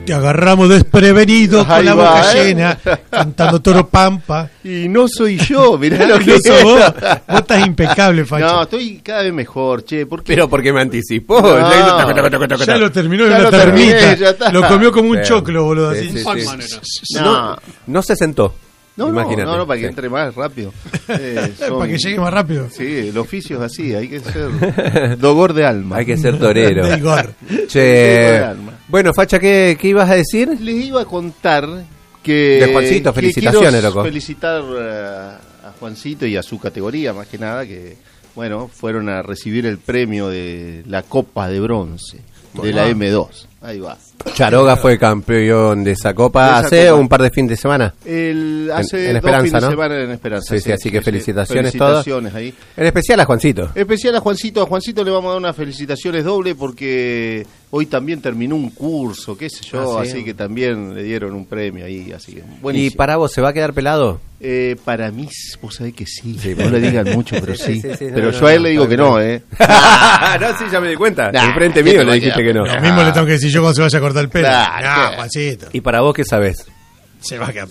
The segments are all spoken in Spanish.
Te agarramos desprevenido con Ahí la va, boca llena, cantando Toro Pampa. Y no soy yo, mirá lo No que sos vos. Vos estás impecable, Facho. No, estoy cada vez mejor, che. ¿Por qué? Pero porque me anticipó. No. Ya lo terminó en Ya una lo terminé, termita. ya está. Lo comió como un Sí. choclo, boludo. Sí, Así. sí, No, No se sentó. Imagínate. no, para que Sí. entre más rápido. Para que llegue más rápido. Sí, el oficio es así, hay que ser dogor de alma. Hay que ser torero. De Igor. Che, de alma. bueno, Facha, ¿qué ibas a decir? Les iba a contar que... De Juancito, que felicitaciones, quiero loco. felicitar a Juancito y a su categoría, más que nada, que, bueno, fueron a recibir el premio de la Copa de Bronce de la M2. Ahí va. Charoga fue campeón de esa copa De esa hace copa. un par de fines de semana. Hace en dos Esperanza, fines de ¿no? semana en Esperanza. Sí, así que felicitaciones felicitaciones ahí. En especial a Juancito. Especial a Juancito le vamos a dar unas felicitaciones doble porque hoy también terminó un curso, qué sé yo, ¿sí? así que también le dieron un premio ahí, así que buenísimo. ¿Y para vos se va a quedar pelado? Para mí, vos sabés que sí, Sí, no le digan mucho, pero sí. sí, Pero no, yo a él no, le digo está que bien. no, No, sí, ya me di cuenta. Nah, Enfrente ¿qué mío te le va a dijiste quedar? que no. Lo mismo le tengo que decir yo cuando se vaya a cortar el pelo. Claro, Juancito. ¿Y para vos qué sabés? Se va a quedar.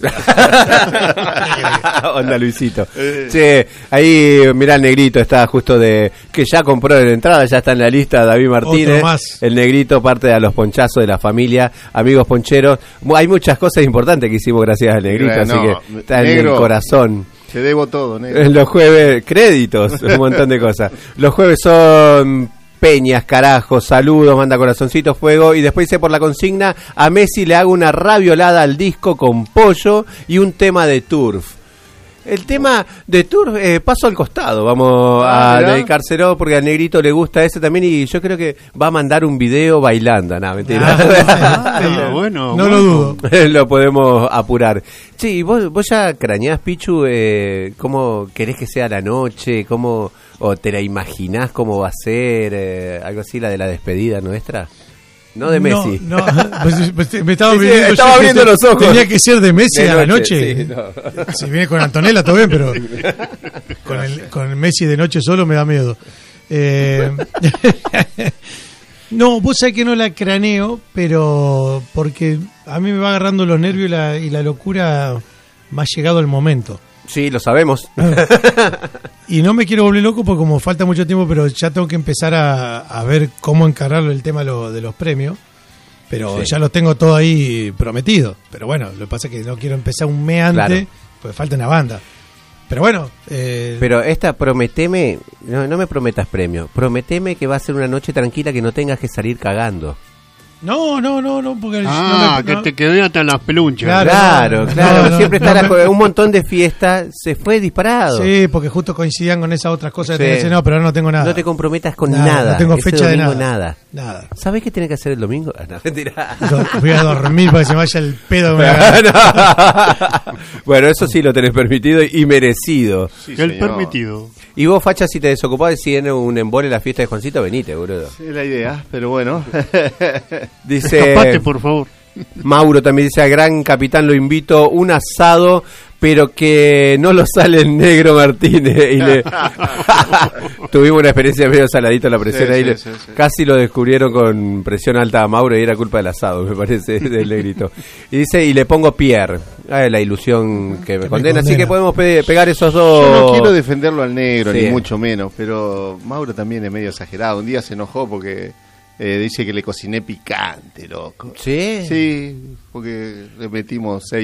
Onda Luisito. Che, ahí mirá el negrito, está justo de que ya compró la entrada, ya está en la lista David Martínez. Otro más. El negrito parte de los ponchazos de la familia, amigos poncheros. Hay muchas cosas importantes que hicimos gracias al negrito, Bueno, así que está en negro. el corazón. Te debo todo, negro. Los jueves, créditos, un montón de cosas. Los jueves son peñas, carajos, saludos, manda corazoncito, fuego. Y después dice por la consigna, a Messi le hago una raviolada al disco con pollo y un tema de Turf. El tema de Turf, paso al costado, vamos a mirá. dedicárselo porque al negrito le gusta ese también y yo creo que va a mandar un video bailando, no, mentira. Bueno, No lo dudo. Lo podemos apurar. Sí, vos ya crañás, Pichu, cómo querés que sea la noche, cómo, o te la imaginás cómo va a ser, algo así, la de la despedida nuestra. No de Messi. No, pues me estaba Sí, viendo, estaba yo, viendo los ojos. Tenía que ser de Messi De a la noche, noche. sí, no. Si viene con Antonella, todo bien, pero con el Messi de noche solo me da miedo. No, vos sabés que no la craneo, pero porque a mí me va agarrando los nervios y la locura más llegado el momento. Sí, lo sabemos. Y no me quiero volver loco porque como falta mucho tiempo, pero ya tengo que empezar a ver cómo encararlo el tema de los premios. Pero Sí. ya los tengo todo ahí prometido. Pero bueno, lo que pasa es que no quiero empezar un mes antes, Claro. porque falta una banda. Pero bueno, Pero esta, prometeme, no me prometas premio, prometeme que va a ser una noche tranquila que no tengas que salir cagando. no, porque que te quedé hasta las pelunchas. Claro. Claro, No, siempre no, está no, un montón de fiestas, se fue disparado. Sí, porque justo coincidían con esas otras cosas. Sí. Que no, pero ahora no tengo nada. No te comprometas con Nada, nada. no tengo Ese fecha de domingo nada. nada. ¿Sabés qué tenés que hacer el domingo? No, mentira. Voy a dormir para que se me vaya el pedo. Que me agarra. Bueno, eso sí lo tenés permitido y merecido. Sí, El señor. permitido. Y vos, Facha, si te desocupás y en un embole la fiesta de Juancito, venite, boludo. Es la idea, pero bueno. Dice Escapate, por favor. Mauro también dice, a gran capitán lo invito, un asado, pero que no lo sale el negro Martínez. Y tuvimos una experiencia medio saladita la presión Sí, ahí. sí, sí. Casi lo descubrieron con presión alta a Mauro y era culpa del asado, me parece, del negrito. Y dice, y le pongo Pierre. La ilusión que me condena. Así condena. que podemos pegar esos dos. Yo no quiero defenderlo al negro, Sí. ni mucho menos, pero Mauro también es medio exagerado. Un día se enojó porque dice que le cociné picante, loco. ¿Sí? Sí, porque le metimos 6